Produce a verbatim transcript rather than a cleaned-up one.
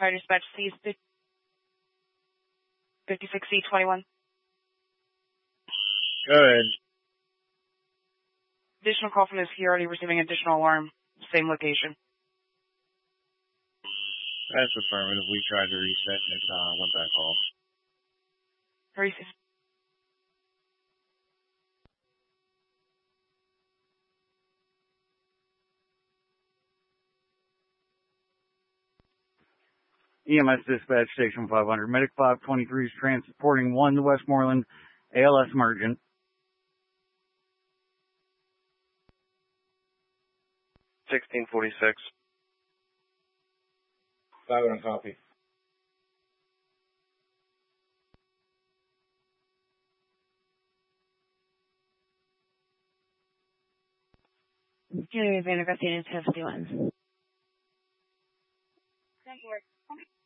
Fire dispatch, C fifty-six C twenty-one. Go ahead. Additional call from the security receiving additional alarm. Same location. That's affirmative. We tried to reset and it uh, went back off. Reset. E M S dispatch station five hundred. Medic five twenty-three is transporting one to Westmoreland. A L S emergent. sixteen forty-six. five hundred copy. Unit of investigating fifty-one.